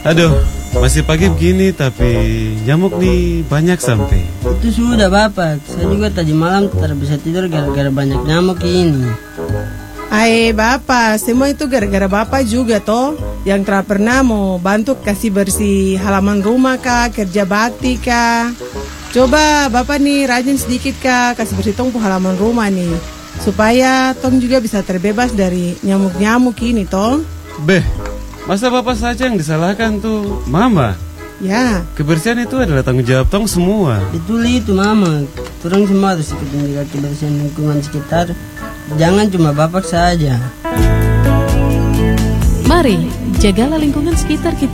Aduh, masih pagi begini tapi nyamuk nih banyak sampai. Itu sudah Bapak, saya juga tadi malam tidak bisa tidur gara-gara banyak nyamuk ini. Bapak, semua itu gara-gara Bapak juga toh, yang tidak pernah mau bantu kasih bersih halaman rumah kah, kerja bakti kah. Coba Bapak nih rajin sedikit kah, kasih bersih tong halaman rumah nih, supaya tong juga bisa terbebas dari nyamuk-nyamuk ini toh. Beh, masa Bapak saja yang disalahkan tuh, Mama? Ya, Kebersihan itu adalah tanggung jawab tong semua. Betul itu Mama, turun semua harus ikut menjaga kebersihan lingkungan sekitar. Jangan cuma Bapak saja. Mari, jagalah lingkungan sekitar kita.